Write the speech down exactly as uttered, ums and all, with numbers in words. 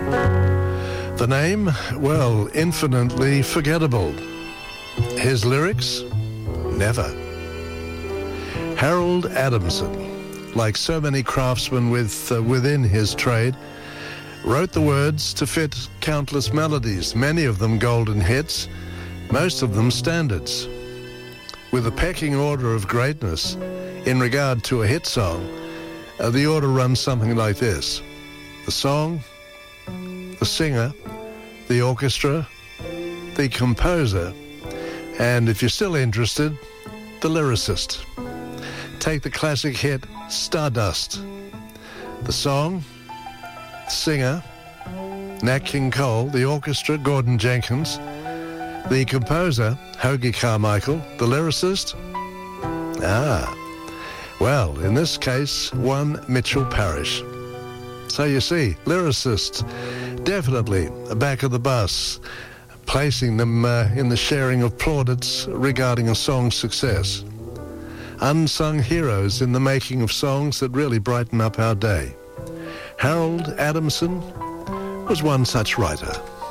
The name, well, infinitely forgettable. His lyrics? Never. Harold Adamson, like so many craftsmen with, uh, within his trade, wrote the words to fit countless melodies, many of them golden hits, most of them standards. With a pecking order of greatness in regard to a hit song, uh, the order runs something like this. The song, the singer, the orchestra, the composer, and if you're still interested, the lyricist. Take the classic hit Stardust. The song, the singer, Nat King Cole, the orchestra, Gordon Jenkins, the composer, Hoagy Carmichael, the lyricist, ah, well, in this case, one Mitchell Parish. So you see, lyricists, definitely back of the bus, placing them uh, in the sharing of plaudits regarding a song's success. Unsung heroes in the making of songs that really brighten up our day. Harold Adamson was one such writer.